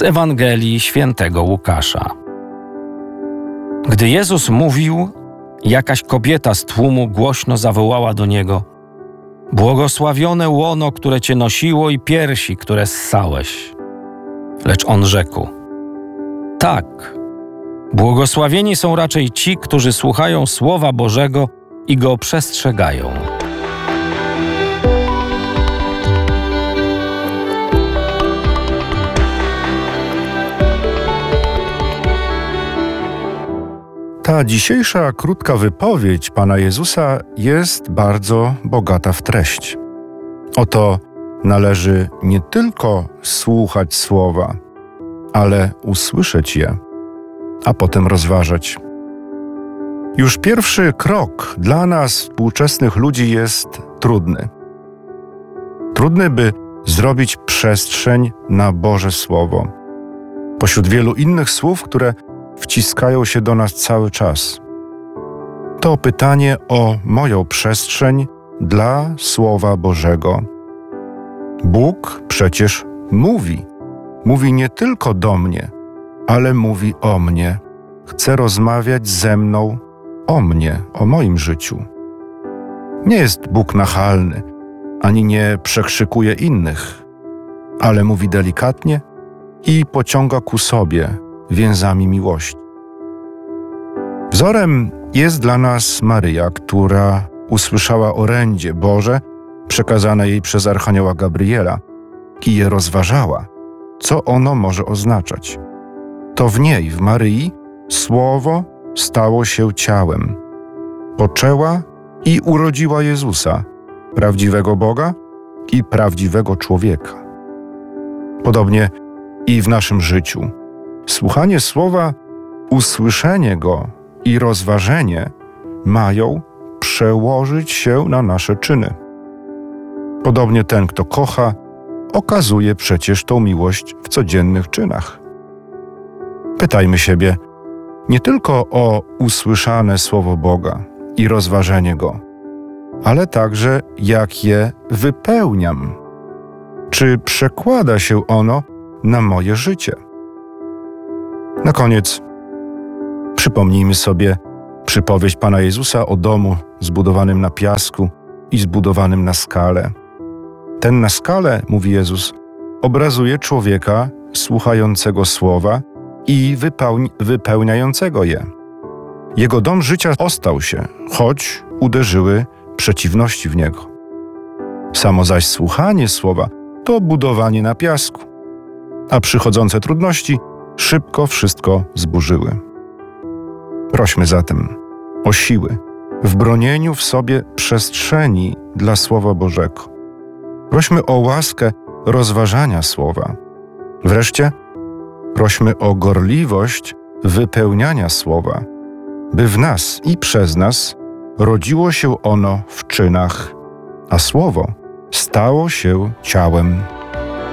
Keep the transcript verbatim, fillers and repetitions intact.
Ewangelii Świętego Łukasza. Gdy Jezus mówił, jakaś kobieta z tłumu głośno zawołała do Niego: „Błogosławione łono, które Cię nosiło, i piersi, które ssałeś”. Lecz On rzekł: „Tak, błogosławieni są raczej ci, którzy słuchają Słowa Bożego i go przestrzegają”. Ta dzisiejsza krótka wypowiedź Pana Jezusa jest bardzo bogata w treść. Oto należy nie tylko słuchać słowa, ale usłyszeć je, a potem rozważać. Już pierwszy krok dla nas, współczesnych ludzi, jest trudny. Trudny, by zrobić przestrzeń na Boże Słowo, pośród wielu innych słów, które wciskają się do nas cały czas. To pytanie o moją przestrzeń dla Słowa Bożego. Bóg przecież mówi. Mówi nie tylko do mnie, ale mówi o mnie. Chce rozmawiać ze mną o mnie, o moim życiu. Nie jest Bóg nachalny, ani nie przekrzykuje innych, ale mówi delikatnie i pociąga ku sobie więzami miłości. Wzorem jest dla nas Maryja, która usłyszała orędzie Boże przekazane jej przez archanioła Gabriela i je rozważała, co ono może oznaczać. To w niej, w Maryi, Słowo stało się ciałem. Poczęła i urodziła Jezusa, prawdziwego Boga i prawdziwego człowieka. Podobnie i w naszym życiu. Słuchanie Słowa, usłyszenie Go i rozważenie mają przełożyć się na nasze czyny. Podobnie ten, kto kocha, okazuje przecież tą miłość w codziennych czynach. Pytajmy siebie nie tylko o usłyszane Słowo Boga i rozważenie Go, ale także jak je wypełniam. Czy przekłada się ono na moje życie? Na koniec przypomnijmy sobie przypowieść Pana Jezusa o domu zbudowanym na piasku i zbudowanym na skale. Ten na skale, mówi Jezus, obrazuje człowieka słuchającego słowa i wypełni- wypełniającego je. Jego dom życia ostał się, choć uderzyły przeciwności w niego. Samo zaś słuchanie słowa to budowanie na piasku, a przychodzące trudności szybko wszystko zburzyły. Prośmy zatem o siły w bronieniu w sobie przestrzeni dla Słowa Bożego. Prośmy o łaskę rozważania Słowa. Wreszcie prośmy o gorliwość wypełniania Słowa, by w nas i przez nas rodziło się ono w czynach, a Słowo stało się ciałem.